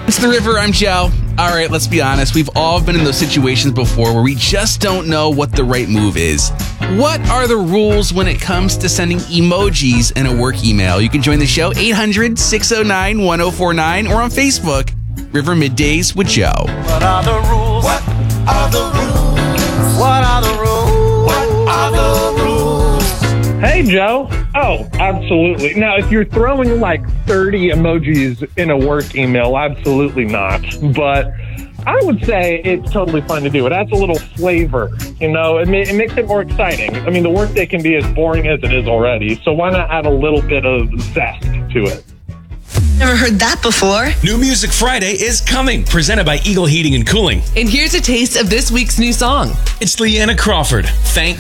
It's The River. I'm Joe. All right, let's be honest. We've all been in those situations before where we just don't know what the right move is. What are the rules when it comes to sending emojis in a work email? You can join the show 800-609-1049 or on Facebook, River Middays with Joe. What are the rules? What are the rules? What are the rules? What are the rules? Hey, Joe. Oh, absolutely. Now, if you're throwing like 30 emojis in a work email, absolutely not. But I would say it's totally fun to do. It adds a little flavor, you know. It makes it more exciting. I mean, the workday can be as boring as it is already, so why not add a little bit of zest to it? Never heard that before. New Music Friday is coming, presented by Eagle Heating and Cooling. And here's a taste of this week's new song. It's Leanna Crawford. Thank